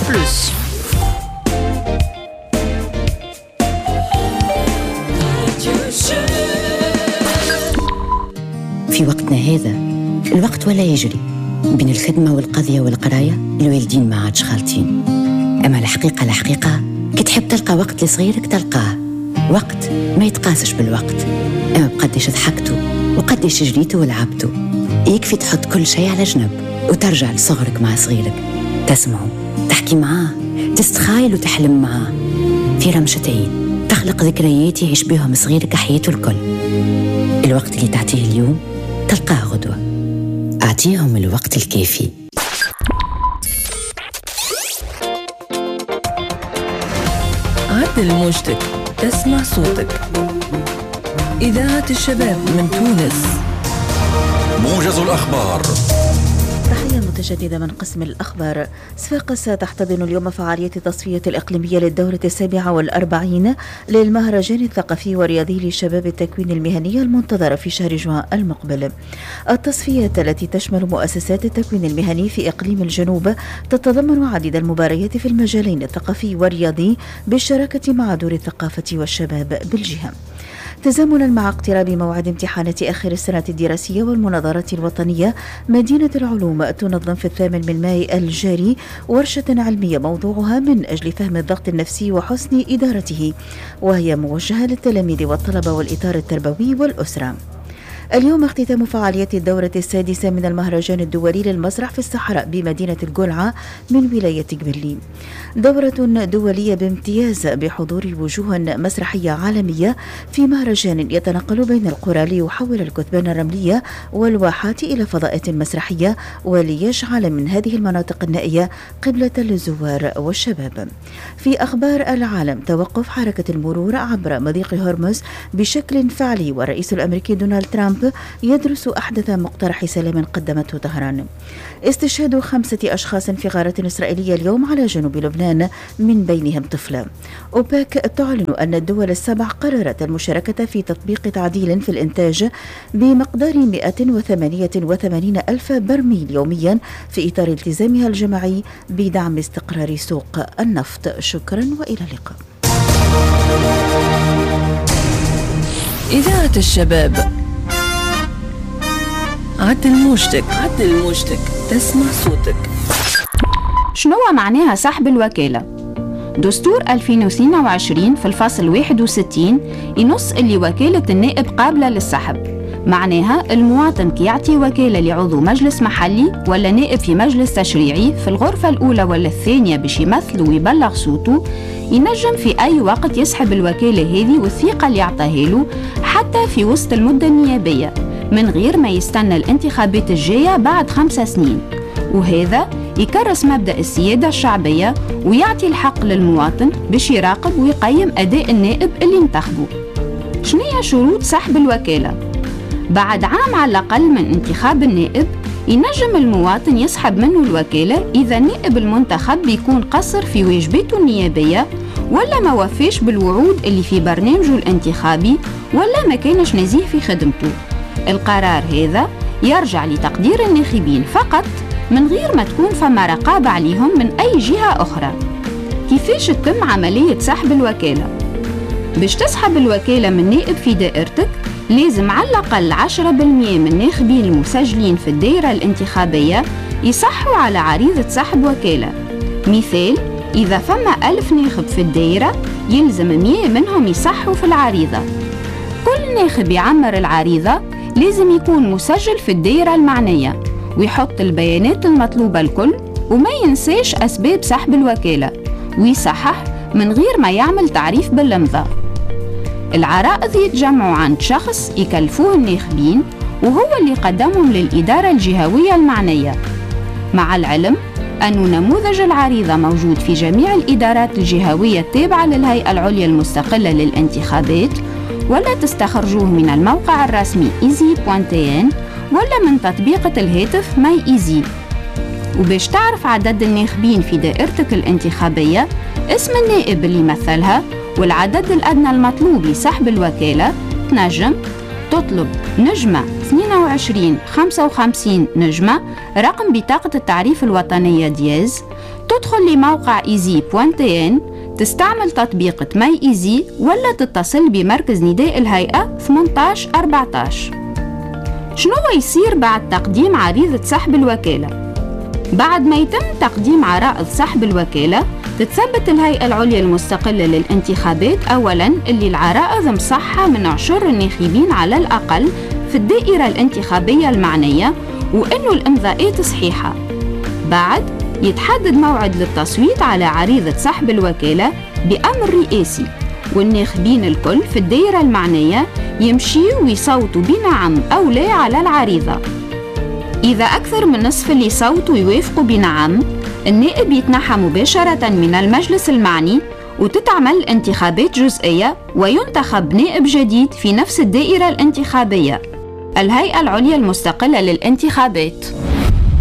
بلس. في وقتنا هذا الوقت ولا يجري بين الخدمة والقضية والقراية، الوالدين ما عادش خالطين. أما الحقيقة كي تحب تلقى وقت لصغيرك تلقاه، وقت ما يتقاسش بالوقت، أما بقديش ضحكتوا وقديش جريتوا ولعبتوا. يكفي تحط كل شيء على جنب وترجع لصغرك مع صغيرك، تسمعه، تحكي معاه، تستخايل وتحلم معاه. في رمشة عين تخلق ذكريات يعيش بهم صغيرك حياته الكل. الوقت اللي تعطيه اليوم تلقاه غدوة. أعطيهم الوقت الكافي. عدل موجتك، تسمع صوتك. إذاعة الشباب من تونس. موجز الأخبار. تحية متجددة من قسم الأخبار. صفاقس تحتضن اليوم فعالية التصفية الإقليمية للدورة 47 للمهرجان الثقافي والرياضي لشباب التكوين المهني المنتظر في شهر جوان المقبل. التصفية التي تشمل مؤسسات التكوين المهني في إقليم الجنوب تتضمن عديد المباريات في المجالين الثقافي والرياضي بالشراكة مع دور الثقافة والشباب بالجهة. تزامنا مع اقتراب موعد امتحانات آخر السنة الدراسية والمناظرات الوطنية، مدينة العلوم تنظم في 8 من مايو الجاري ورشة علمية موضوعها من أجل فهم الضغط النفسي وحسن إدارته، وهي موجهة للتلاميذ والطلبة والإطار التربوي والأسرة. اليوم اختتام فعالية الدورة 6 من المهرجان الدولي للمسرح في الصحراء بمدينة الجولعة من ولاية قبلي. دورة دولية بامتياز بحضور وجوه مسرحية عالمية في مهرجان يتنقل بين القرى ليحول الكثبان الرملية والواحات إلى فضاءات مسرحية وليجعل من هذه المناطق النائية قبلة للزوار والشباب. في أخبار العالم، توقف حركة المرور عبر مضيق هرمز بشكل فعلي، والرئيس الأمريكي دونالد ترامب يدرس أحدث مقترح سلام قدمته طهران. استشهاد 5 أشخاص في غارة إسرائيلية اليوم على جنوب لبنان من بينهم طفلة. أوبك تعلن أن الدول السبع قررت المشاركة في تطبيق تعديل في الإنتاج بمقدار 188 ألف برميل يوميا في إطار التزامها الجماعي بدعم استقرار سوق النفط. شكرا وإلى اللقاء. إذاعة الشباب. عدل موجتك، تسمع صوتك. شنو معناها سحب الوكالة؟ دستور 2022 في الفصل 61 ينص اللي وكالة النائب قابلة للسحب. معناها المواطن كي يعطي وكالة لعضو مجلس محلي ولا نائب في مجلس تشريعي في الغرفة الأولى ولا الثانية باش يمثل ويبلغ صوته، ينجم في أي وقت يسحب الوكالة هذه والثقة اللي يعطيها له حتى في وسط المدة النيابية من غير ما يستنى الانتخابات الجاية بعد 5 سنين. وهذا يكرس مبدأ السيادة الشعبية ويعطي الحق للمواطن باش يراقب ويقيم أداء النائب اللي انتخبه. شنية شروط سحب الوكالة؟ بعد عام على الأقل من انتخاب النائب ينجم المواطن يسحب منه الوكالة إذا النائب المنتخب بيكون قصر في واجباته النيابية ولا ما وفيش بالوعود اللي في برنامجه الانتخابي ولا ما كانش نزيه في خدمته. القرار هذا يرجع لتقدير الناخبين فقط من غير ما تكون فما رقابة عليهم من أي جهة أخرى. كيفاش تتم عملية سحب الوكالة؟ باش تسحب الوكالة من نائب في دائرتك لازم على الأقل 10% من الناخبين المسجلين في الدائرة الانتخابية يصحوا على عريضة سحب وكالة. مثال، إذا فما 1000 ناخب في الدائرة يلزم 100 منهم يصحوا في العريضة. كل ناخب يعمر العريضة لازم يكون مسجل في الدائرة المعنية ويحط البيانات المطلوبة الكل وما ينساش أسباب سحب الوكالة ويصحح من غير ما يعمل تعريف باللمضة. العرائض يتجمعوا عند شخص يكلفوه الناخبين وهو اللي قدمهم للإدارة الجهوية المعنية، مع العلم أن نموذج العريضة موجود في جميع الإدارات الجهوية التابعة للهيئة العليا المستقلة للانتخابات، ولا تستخرجوه من الموقع الرسمي easy.tn ولا من تطبيقة الهاتف ماي ايزي. وباش تعرف عدد الناخبين في دائرتك الانتخابية، اسم النائب اللي مثلها والعدد الأدنى المطلوب لسحب الوكالة، تنجم تطلب نجمة 22 55 نجمة رقم بطاقة التعريف الوطنية دياز، تدخل لموقع easy.tn، تستعمل تطبيق ماي ايزي ولا تتصل بمركز نداء الهيئة 1814. شنو يصير بعد تقديم عريضة سحب الوكالة؟ بعد ما يتم تقديم عرائض سحب الوكالة، تتثبت الهيئة العليا المستقلة للانتخابات أولاً اللي العرائض مصحة من عشر الناخبين على الأقل في الدائرة الانتخابية المعنية، وإنه الإمضاءات صحيحة. بعد يتحدد موعد للتصويت على عريضة سحب الوكالة بأمر رئاسي، والناخبين الكل في الدائرة المعنية يمشيوا ويصوتوا بنعم أو لا على العريضة. إذا أكثر من نصف اللي صوتوا يوافقوا بنعم، النائب يتنحى مباشرة من المجلس المعني، وتتعمل انتخابات جزئية وينتخب نائب جديد في نفس الدائرة الانتخابية. الهيئة العليا المستقلة للانتخابات.